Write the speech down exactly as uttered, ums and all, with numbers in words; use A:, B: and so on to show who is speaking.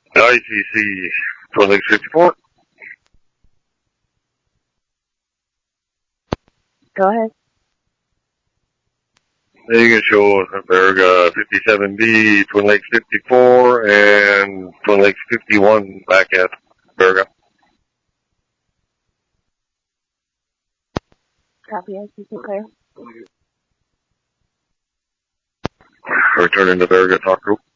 A: I C C Twin Lakes fifty-four.
B: Go ahead.
A: You can show Berga fifty-seven B, Twin Lakes fifty-four, and Twin Lakes fifty-one back at Berga.
B: Copy, I C C clear.
A: Returning to Berga talk group.